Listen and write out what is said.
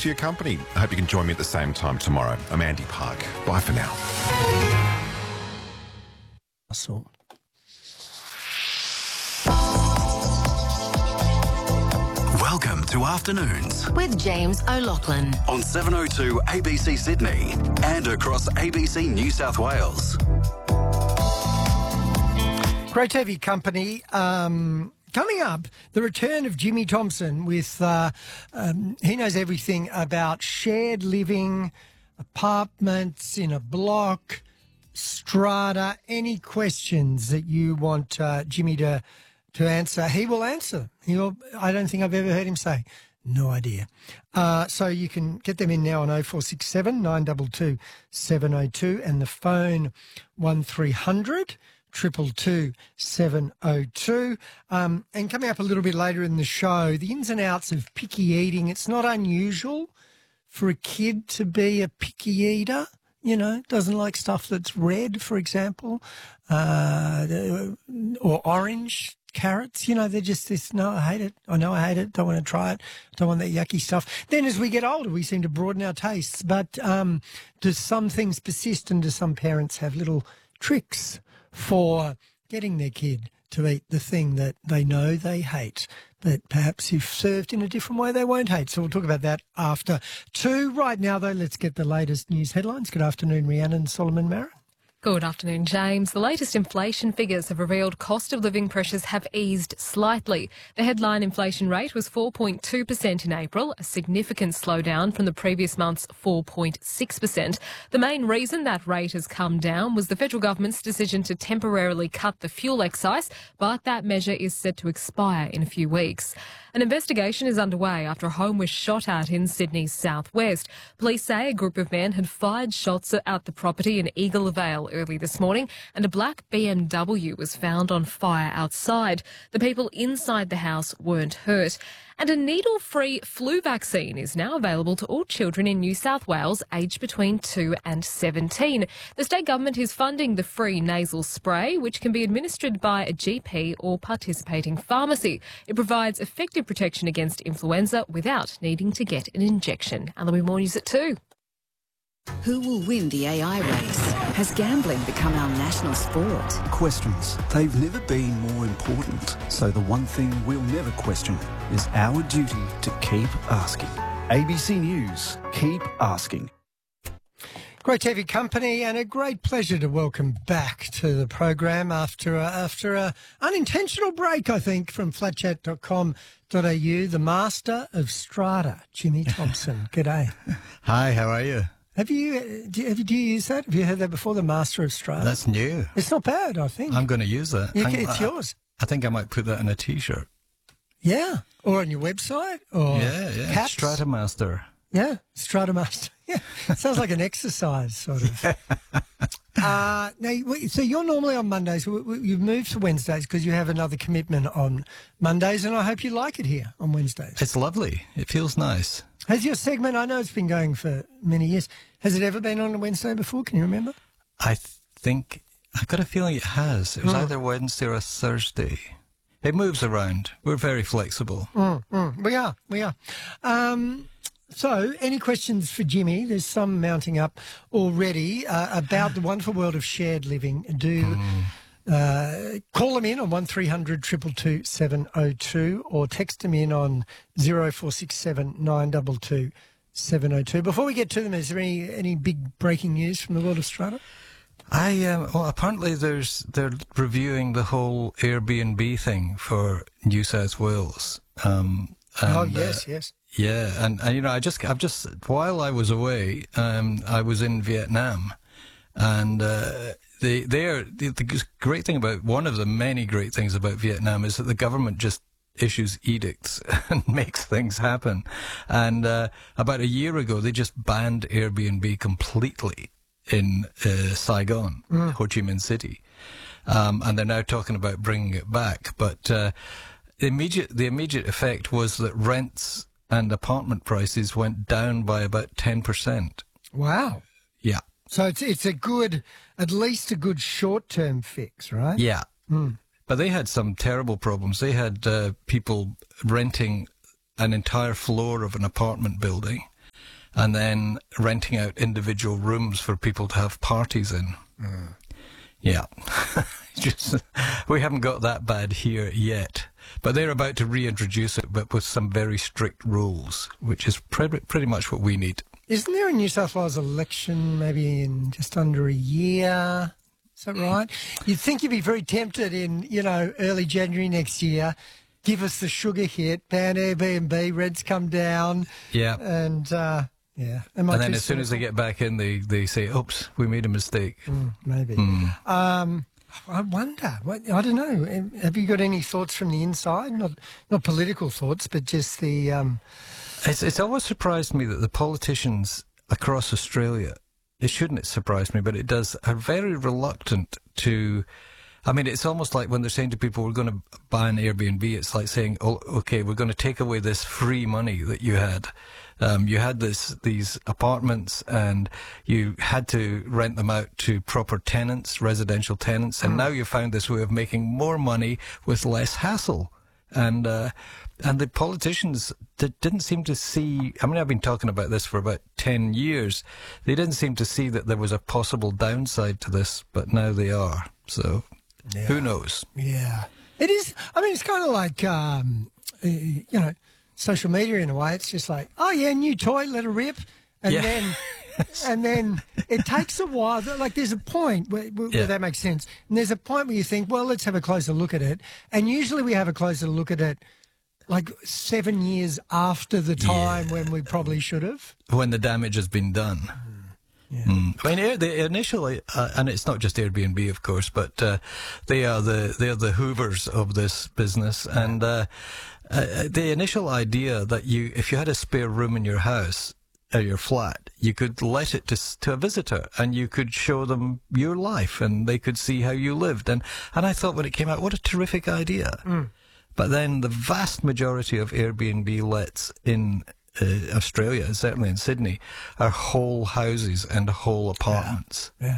for your company. I hope you can join me at the same time tomorrow. I'm Andy Park. Bye for now. Welcome to Afternoons with James O'Loughlin on 702 ABC Sydney and across ABC New South Wales. Great to have your company. Coming up, the return of Jimmy Thompson with, he knows everything about shared living, apartments in a block, strata, any questions that you want Jimmy to answer, he will answer. I don't think I've ever heard him say, no idea. So you can get them in now on 0467 922 702 and the phone 1300 222 702. And coming up a little bit later in the show, the ins and outs of picky eating. It's not unusual for a kid to be a picky eater. You know, doesn't like stuff that's red, for example, or orange, carrots. You know, they're just this, no, I hate it. I know I hate it. Don't want to try it. Don't want that yucky stuff. Then as we get older, we seem to broaden our tastes. But do some things persist, and do some parents have little tricks for getting their kid to eat the thing that they know they hate, but perhaps if served in a different way, they won't hate. So we'll talk about that after 2. Right now, though, let's get the latest news headlines. Good afternoon, Rhiannon Solomon-Mara. Good afternoon, James. The latest inflation figures have revealed cost of living pressures have eased slightly. The headline inflation rate was 4.2% in April, a significant slowdown from the previous month's 4.6%. The main reason that rate has come down was the federal government's decision to temporarily cut the fuel excise, but that measure is set to expire in a few weeks. An investigation is underway after a home was shot at in Sydney's southwest. Police say a group of men had fired shots at the property in Eagle Vale early this morning, and a black BMW was found on fire outside. The people inside the house weren't hurt. And a needle-free flu vaccine is now available to all children in New South Wales aged between 2 and 17. The state government is funding the free nasal spray, which can be administered by a GP or participating pharmacy. It provides effective protection against influenza without needing to get an injection. And there'll be more news at 2. Who will win the AI race? Has gambling become our national sport? Questions. They've never been more important. So the one thing we'll never question is our duty to keep asking. ABC News. Keep asking. Great to have your company, and a great pleasure to welcome back to the program after a unintentional break, I think, from flatchat.com.au, the master of strata, Jimmy Thompson. G'day. Hi, how are you? Do you use that? Have you heard that before, the master of strata? That's new. It's not bad, I think. I'm going to use that. It's yours. I think I might put that in a T-shirt. Yeah, or on your website, or yeah. caps. Strata Master. Yeah, Strata Master. Yeah, sounds like an exercise, sort of. Now, so you're normally on Mondays. You've moved to Wednesdays because you have another commitment on Mondays, and I hope you like it here on Wednesdays. It's lovely. It feels nice. Has your segment, I know it's been going for many years, has it ever been on a Wednesday before? Can you remember? I think, I've got a feeling it has. It was either Wednesday or a Thursday. It moves around. We're very flexible. We are. So, any questions for Jimmy? There's some mounting up already about the wonderful world of shared living. Do call them in on 1300 222 702 or text them in on 0467 922 702. Before we get to them, is there any big breaking news from the world of strata? Well, apparently they're reviewing the whole Airbnb thing for New South Wales. Yes. Yeah, and you know, I've just while I was away, I was in Vietnam, and the great thing about, one of the many great things about Vietnam is that the government just issues edicts and makes things happen. And about a year ago, they just banned Airbnb completely in Saigon, Ho Chi Minh City, and they're now talking about bringing it back. But the immediate effect was that rents and apartment prices went down by about 10%. Wow. Yeah. So it's at least a good short-term fix, right? Yeah. But they had some terrible problems. They had people renting an entire floor of an apartment building and then renting out individual rooms for people to have parties in. Yeah. We haven't got that bad here yet. But they're about to reintroduce it, but with some very strict rules, which is pretty much what we need. Isn't there a New South Wales election maybe in just under a year? Is that right? You'd think you'd be very tempted in, early January next year. Give us the sugar hit, ban Airbnb, rents come down. Yeah. And, yeah. And then as soon as they get back in, they say, oops, we made a mistake. Maybe. I wonder. I don't know. Have you got any thoughts from the inside? Not political thoughts, but just the... It's always surprised me that the politicians across Australia, it shouldn't surprise me, but it does, are very reluctant to... I mean, it's almost like when they're saying to people, we're going to buy an Airbnb, it's like saying, oh, okay, we're going to take away this free money that you had. You had these apartments and you had to rent them out to proper tenants, residential tenants, and now you found this way of making more money with less hassle. And the politicians didn't seem to see... I mean, I've been talking about this for about 10 years. They didn't seem to see that there was a possible downside to this, but now they are. So... Yeah. Who knows? Yeah. It is. I mean, it's kind of like, social media in a way. It's just like, oh, yeah, new toy, let it rip. And then it takes a while. Like there's a point where that makes sense. And there's a point where you think, well, let's have a closer look at it. And usually we have a closer look at it like 7 years after the time when we probably should have. When the damage has been done. Yeah. I mean, the initially, and it's not just Airbnb, of course, but they are the Hoovers of this business. And the initial idea that if you had a spare room in your house or your flat, you could let it to a visitor, and you could show them your life, and they could see how you lived. And I thought when it came out, what a terrific idea. But then the vast majority of Airbnb lets in Australia, certainly in Sydney, are whole houses and whole apartments. Yeah.